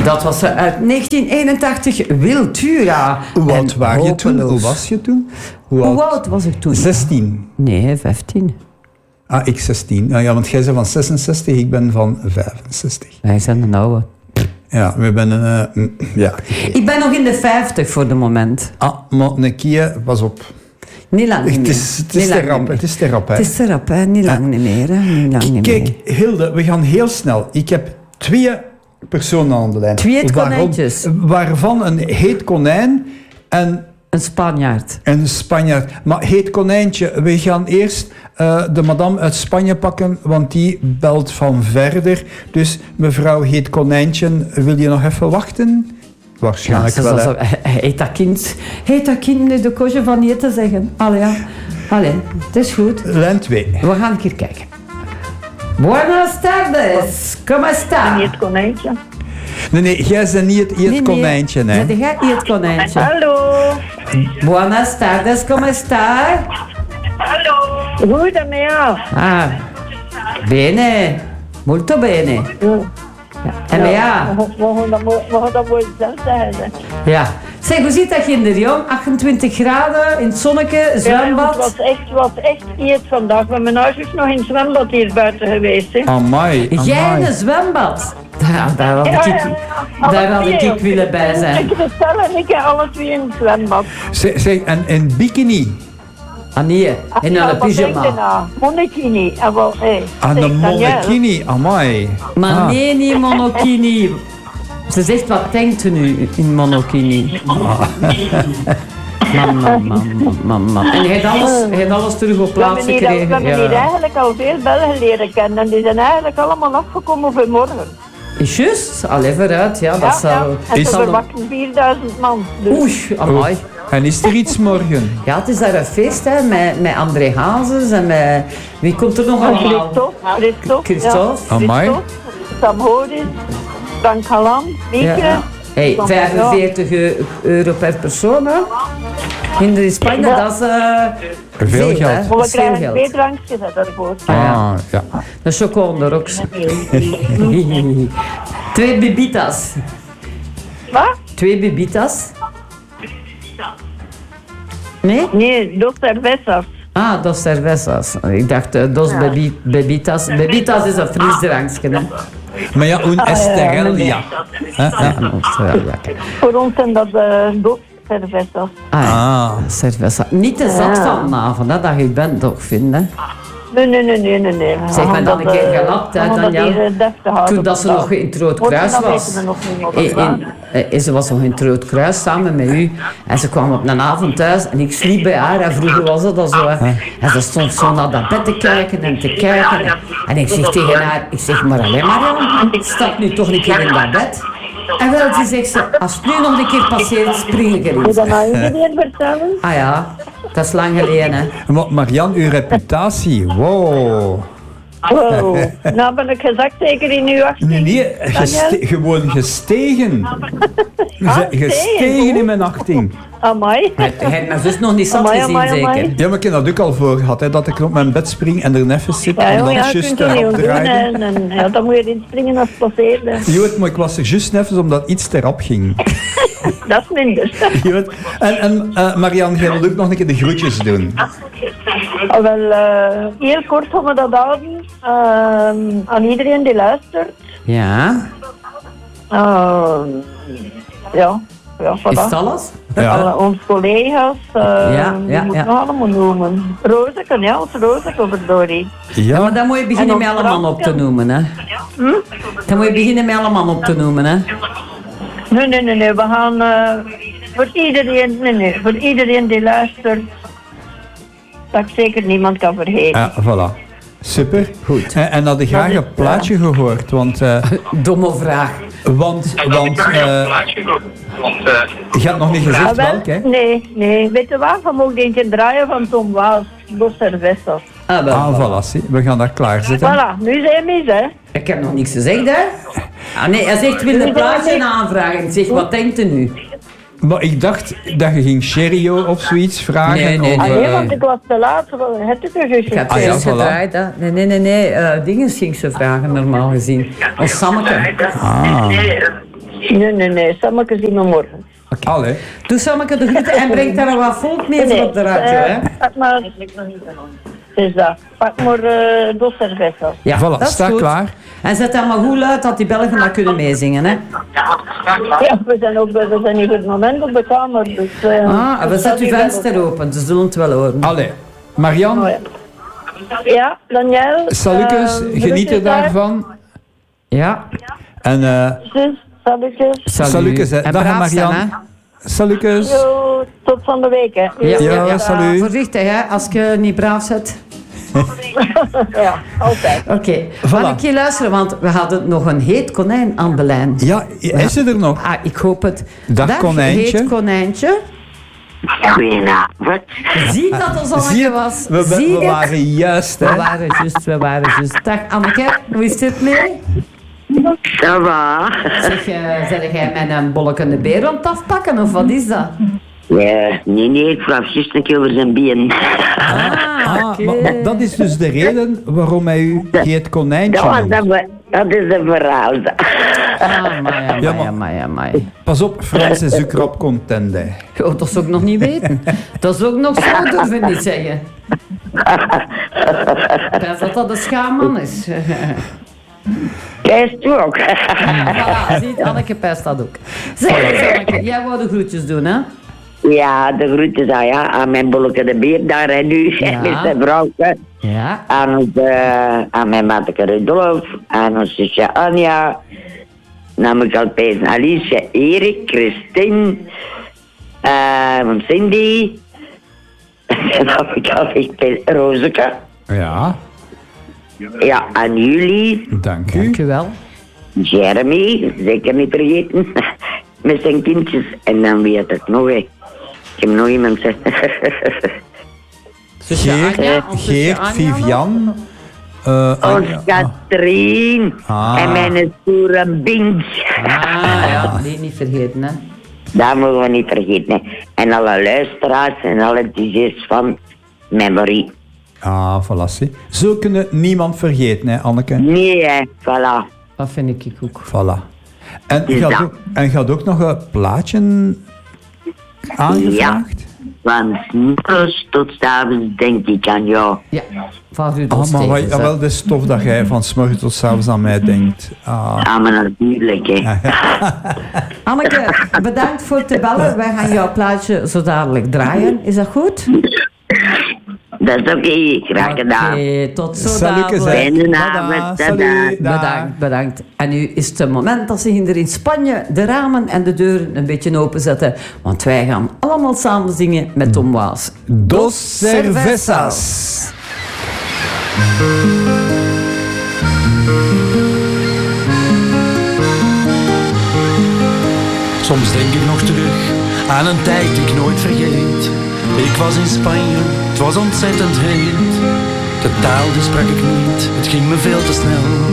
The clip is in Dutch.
Dat was uit 1981, Wiltura. Hoe oud was je toen? Hoe was je toen? Hoe oud was ik toen? 16? Nee, 15. Ah, ik 16. Nou ja, want jij bent van 66, ik ben van 65. Wij zijn een oude. Ja, we zijn ja. Ik ben nog in de 50 voor de moment. Ah, maar een keer, pas op. Niet lang meer. Het is te rap, hè. Het is te rap, hè. Niet lang meer, hè. Niet lang niet Kijk, meer. Hilde, we gaan heel snel. Ik heb 2 personen aan de lijn. 2 konijntjes. Waarvan een heet konijn en een Spanjaard. Een Spanjaard. Maar heet konijntje, we gaan eerst de madame uit Spanje pakken, want die belt van verder. Dus mevrouw heet konijntje, wil je nog even wachten? Waarschijnlijk ja, wel. Hè. Heet dat kind de koosje van niet te zeggen. Allee, ja. Allee, het is goed. Lijn 2. We gaan een keer kijken. Buenas tardes, ¿cómo está? Niet het konijntje. Nee, jij bent niet het konijntje. Nee, jij niet het konijntje. Hallo. Buenas tardes, ¿cómo está? Hallo. Goed, en met jou? Ah, bene, molto bene. Ja. En met jou? We gaan dat mooi zelf zeggen. Ja. Zeg, hoe ziet dat kinderjong? 28 graden, in het zonneke, zwembad. Ja, het was echt heet vandaag. Maar mijn ouders is nog in het zwembad hier buiten geweest. Hè. Amai. Jij in een zwembad? Daar had ik willen bij zijn. Ik bestel en ik heb alle 2 in het zwembad. Zeg, en in bikini? Ah nee, in een pyjama. Monokini. Een monokini, amai. Maar nee, niet monokini. Ze zegt, wat denkt u nu in monokini? Mama. En je hebt alles terug op plaats gekregen. We hebben hier eigenlijk al veel Belgen leren kennen. En die zijn eigenlijk allemaal afgekomen voor morgen. Is juist? Allee, vooruit. Ja, dat zal... En ze verwachten 4000 man. Dus. Oei, amai. En is er iets morgen? Ja, het is daar een feest, hè, met André Hazes en met... Wie komt er nog allemaal? Christophe. Amai. Sam Horis, Frank Halam, Mieke. Ja. Hey, 45 euro per persoon, hè? In Spanje, dat is veel geld. Hè? Maar we krijgen 2 drankjes daarvoor. Ah, ja. De chocolade ook. 2 bebitas. Wat? 2 bebitas. Nee? Nee, dos cervezas. Ah, dos cervezas. Ik dacht, dos bebitas. Bebitas is een frisdrankje, hè? Maar ja, un esterel, ja. Ja, een Australië, kijk. Voor ons zijn dat dos cervezas. Ah, cerveza. Niet te zat vanavond, hè, dat je bent toch vindt, hè? Nee. Zeg maar dan een keer gelapt, hè, dan toen dat ze nog in het Rood Kruis was. Ze was nog in het Rood Kruis samen met u. En ze kwam op een avond thuis en ik sliep bij haar. En vroeger was het al zo. Hè. En ze stond zo naar dat bed te kijken en te kijken. En ik zeg tegen haar, maar alleen maar, stap nu toch een keer in dat bed. En wel, ze zegt ze, als het nu nog een keer passeert, spring ik erin. Moet je dat nou iedereen vertellen? Ah ja, dat is lang geleden, hè. Maar Jan, uw reputatie, wow. Wow. Nou ben ik gezakt zeker in uw 18. Nee, gewoon gestegen. Gestegen in mijn achting. Amai. Hij heeft mijn zus nog niet zat gezien, zeker. Ja, maar ik heb dat ook al voor gehad, hè, dat ik op mijn bed spring en er even zit en dan juist erop draaien. Ja, dan moet je erin springen als het passeert. Jood, maar ik was er juist even omdat iets te rap ging. Dat is minder. Jood. En Marianne, jij wilt ook nog een keer de groetjes doen. Wel, heel kort gaan we dat houden. Aan iedereen die luistert. Ja. Ja, voilà. Is het alles? Ja. Onze collega's, die moeten we allemaal noemen. Rozeke, ja, als Rozeke, verdorie. Ja, maar dan moet je beginnen met alle man op te noemen, hè. Dan moet je beginnen met alle man op te noemen, hè. Nee, we gaan voor iedereen die luistert, dat ik zeker niemand kan vergeten. Ja, voilà. Super. Goed. En had ik graag een plaatje gehoord, want... Domme vraag. Want je had nog niet gezegd welk, hè? Nee. Weet je waar? We mogen eentje draaien van Tom Waas, Dos Cervezas. Voilà, zie. We gaan dat klaarzetten. Voilà, nu zijn we hè. Ik heb nog niks gezegd, hè? Ah nee, hij zegt, wil een plaatje aanvragen. Ik zeg, wat denkt u nu? Maar ik dacht dat je ging Cherio of zoiets vragen. Nee. Want ik was te laat. Het is er Ik heb juist gedraaid, hè? Nee. Dingen ging ze vragen, normaal gezien. Ons Sammeke. Nee. Sammeke zien we morgen. Okay. Allee. Doe Sammeke de groeten en breng daar wat volk mee voor op de radio, hè? Pak maar... Dus dat. Pak maar dos cervezas. Ja, voilà, dat is staat goed. klaar. En zet dat maar goed uit dat die Belgen dat kunnen meezingen, hè? Ja, we zijn hier op het moment op de kamer, dus... we zetten uw venster open, ze zullen het wel horen. Allee. Marianne, ja, Daniel. salutjes, geniet er daarvan. Ja. En salutjes. salutjes, hè. En Dag braaf Marianne. zijn, hè. Salutjes. Yo, tot van de week, hè. Ja, salut. Voorzichtig, hè, als je niet braaf zet. Ja, altijd. Oké. Voilà. Mag ik je luisteren, want we hadden nog een heet konijn aan de lijn. Ja, is ze er nog? Ah, ik hoop het. Dag, konijntje. Heet konijntje. Goedenavond. Zie dat ons al Zie je, was. we waren juist, hè. We waren juist. Dag Anneke, hoe is dit mee? Ça va. Zeg, zeg jij met een bollekende beer aan het afpakken, of wat is dat? Nee, ik vraag juist een keer over zijn been. Oké. Maar dat is dus de reden waarom hij u Heet Konijntje noemt. Dat is een verhaal. Amai. Pas op, Frans is ook rap content, hè. Oh, dat zou ik nog niet weten. Dat zou ik nog zo durven niet zeggen. Ik denk dat een schaamman is. Pijst u ook. Voilà, ziet, Anneke pijst dat ook. Zeg, Anneke, jij wou de groetjes doen, hè? Ja, de groetjes aan mijn bolleke de beer daar en nu. Ja. Met zijn vrouwke. Ja. Aan mijn mateke Rudolf. Aan onze zusje Anja. Namelijk Alpijs, Alice, Erik, Christine. Cindy. En dan heb ik al Rozeke. Ja, Ja, aan jullie. dank u. Dank u wel. Jeremy, zeker niet vergeten. Met zijn kindjes. En dan weet ik nog, hè. Ik heb nog iemand gezegd. Zusje Anja, ons zusje Geert, Anja Vivian. Ons Katrien. Ah. En mijn stoere Bink. ja, die niet vergeten, hè. Dat mogen we niet vergeten, hè. En alle luisteraars en alle DJ's van Memory. Ah, voilà. Zie. Zo kunnen niemand vergeten, hè, Anneke. Nee, hè. Voilà. Dat vind ik ook. Voilà. En Dus gaat ook nog een plaatje aangevraagd? Van 's morgens tot 's avonds denk ik aan jou. Ja, van Rudolf Ah, maar Stevens, hè. wel, de stof dat jij van 's morgens tot 's avonds aan mij denkt. Ah. Ja, maar natuurlijk, hè. Anneke, bedankt voor te bellen. Wij gaan jouw plaatje zo dadelijk draaien. Is dat goed? Dat is oké. Graag gedaan. Oké, tot zo Salutjes, dadelijk. hè. Fijne Tada, avond. salut, dag. Bedankt. En nu is het het moment dat ze hier in Spanje de ramen en de deuren een beetje openzetten. Want wij gaan allemaal samen zingen met Tom Waas. Dos cervezas. Soms denk ik nog terug aan een tijd die ik nooit vergeet. Ik was in Spanje, het was ontzettend heet. De taal die sprak ik niet, het ging me veel te snel.